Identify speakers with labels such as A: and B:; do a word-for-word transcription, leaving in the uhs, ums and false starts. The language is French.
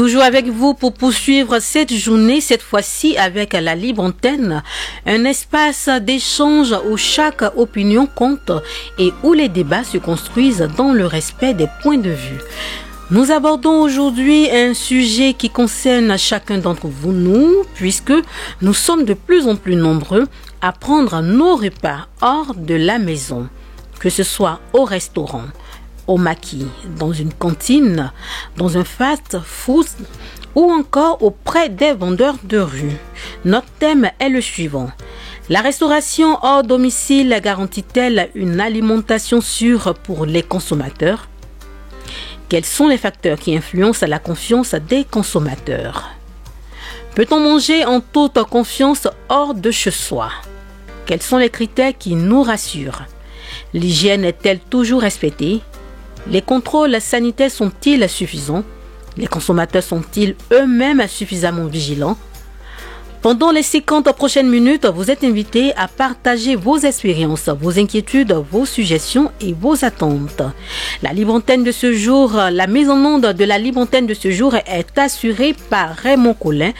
A: Toujours avec vous pour poursuivre cette journée, cette fois-ci avec la Libre Antenne, un espace d'échange où chaque opinion compte et où les débats se construisent dans le respect des points de vue. Nous abordons aujourd'hui un sujet qui concerne chacun d'entre vous, nous, puisque nous sommes de plus en plus nombreux à prendre nos repas hors de la maison, que ce soit au restaurant, au maquis, dans une cantine, dans un fast-food ou encore auprès des vendeurs de rue. Notre thème est le suivant. La restauration hors domicile garantit-elle une alimentation sûre pour les consommateurs? Quels sont les facteurs qui influencent la confiance des consommateurs? Peut-on manger en toute confiance hors de chez soi? Quels sont les critères qui nous rassurent? L'hygiène est-elle toujours respectée? Les contrôles sanitaires sont-ils suffisants? Les consommateurs sont-ils eux-mêmes suffisamment vigilants? Pendant les cinquante prochaines minutes, vous êtes invités à partager vos expériences, vos inquiétudes, vos suggestions et vos attentes. La Libre Antenne de ce jour, la mise en onde de la Libre Antenne de ce jour est assurée par Raymond Collin